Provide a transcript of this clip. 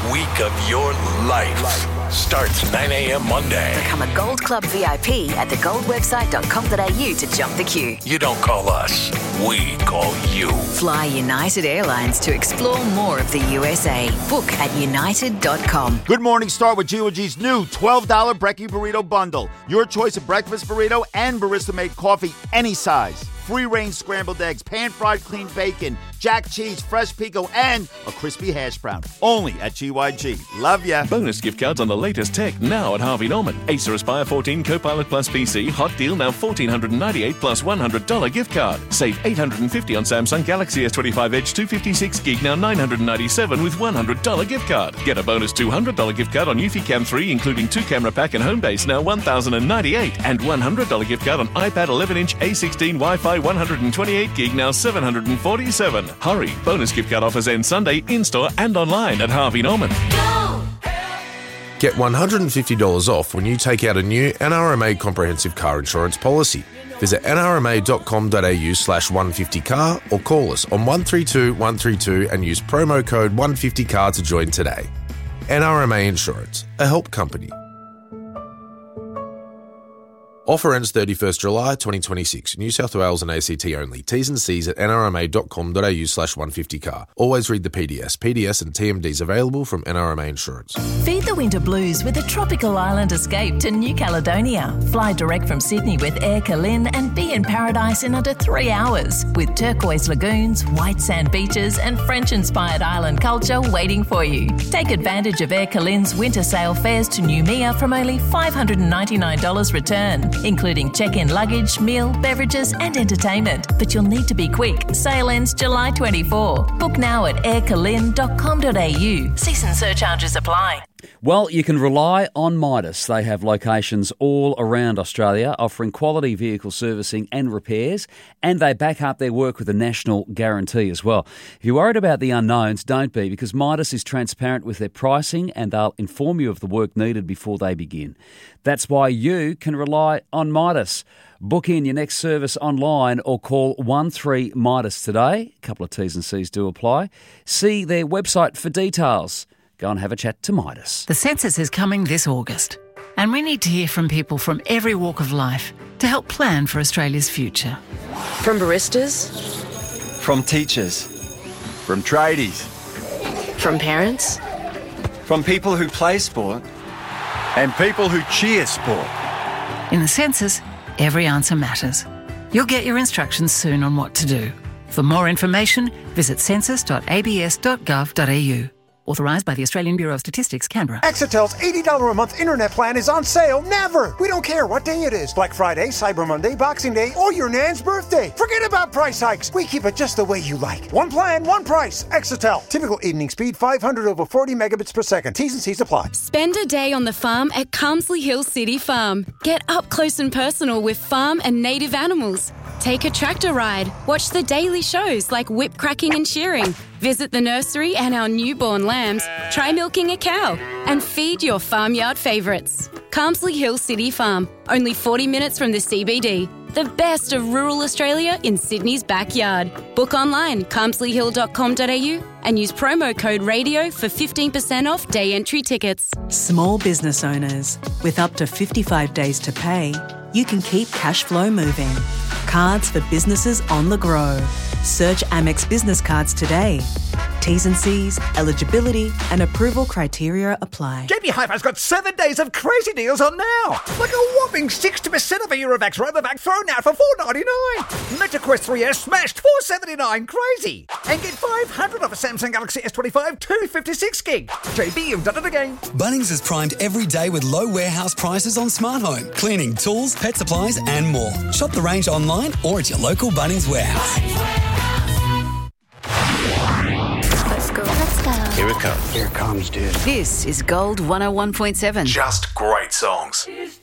week of your life starts 9 a.m. Monday. Become a Gold Club VIP at thegoldwebsite.com.au to jump the queue. You don't call us, we call you. Fly United Airlines to explore more of the USA. Book at united.com. Good morning, start with G.O.G's new $12 Brekkie Burrito Bundle. Your choice of breakfast burrito and barista-made coffee, any size. Free-range scrambled eggs, pan-fried clean bacon, jack cheese, fresh pico, and a crispy hash brown. Only at GYG. Love ya. Bonus gift cards on the latest tech now at Harvey Norman. Acer Aspire 14 Copilot Plus PC. Hot deal now $1,498 plus $100 gift card. Save $850 on Samsung Galaxy S25 Edge 256 gig now $997 with $100 gift card. Get a bonus $200 gift card on Eufy Cam 3 including 2-camera pack and Homebase now $1,098 and $100 gift card on iPad 11-inch A16 Wi-Fi 128 gig now $747. Hurry! Bonus gift card offers end Sunday in-store and online at Harvey Norman. Get $150 off when you take out a new NRMA comprehensive car insurance policy. Visit nrma.com.au/150car or call us on 132 132 and use promo code 150car to join today. NRMA Insurance, a help company. Offer ends 31st July 2026. New South Wales and ACT only. T's and C's at nrma.com.au/150car. Always read the PDS. PDS and TMDs available from NRMA Insurance. Feed the winter blues with a tropical island escape to New Caledonia. Fly direct from Sydney with Air Calin and be in paradise in under 3 hours with turquoise lagoons, white sand beaches and French-inspired island culture waiting for you. Take advantage of Air Calin's winter sale fares to Noumea from only $599 return, including check-in luggage, meal, beverages and entertainment. But you'll need to be quick. Sale ends July 24. Book now at aircalin.com.au. Season surcharges apply. Well, you can rely on Midas. They have locations all around Australia offering quality vehicle servicing and repairs, and they back up their work with a national guarantee as well. If you're worried about the unknowns, don't be, because Midas is transparent with their pricing and they'll inform you of the work needed before they begin. That's why you can rely on Midas. Book in your next service online or call 13 Midas today. A couple of T's and C's do apply. See their website for details. Go and have a chat to Midas. The census is coming this August, and we need to hear from people from every walk of life to help plan for Australia's future. From baristas, from teachers, from tradies, from parents, from people who play sport, and people who cheer sport. In the census, every answer matters. You'll get your instructions soon on what to do. For more information, visit census.abs.gov.au. Authorised by the Australian Bureau of Statistics, Canberra. Exetel's $80 a month internet plan is on sale never. We don't care what day it is. Black Friday, Cyber Monday, Boxing Day, or your nan's birthday. Forget about price hikes. We keep it just the way you like. One plan, one price. Exetel. Typical evening speed 500 over 40 megabits per second. T's and C's apply. Spend a day on the farm at Carmsley Hill City Farm. Get up close and personal with farm and native animals. Take a tractor ride. Watch the daily shows like whip cracking and shearing. Visit the nursery and our newborn lambs. Try milking a cow. And feed your farmyard favourites. Carmsley Hill City Farm. Only 40 minutes from the CBD. The best of rural Australia in Sydney's backyard. Book online, carmsleyhill.com.au and use promo code RADIO for 15% off day entry tickets. Small business owners, with up to 55 days to pay, you can keep cash flow moving. Cards for businesses on the go. Search Amex Business Cards today. T's and C's, eligibility and approval criteria apply. JB Hi-Fi's got 7 days of crazy deals on now. Like a whopping 60% of a Eurovax Robovac thrown out for $4.99. MetaQuest 3S smashed $4.79. Crazy. And get $500 off a Samsung Galaxy S25 256 gig. JB, you've done it again. Bunnings is primed every day with low warehouse prices on smart home, cleaning, tools, pet supplies and more. Shop the range online or at your local Bunnings warehouse. Let's go. Here it comes. Here it comes, dude. This is Gold 101.7. Just great songs.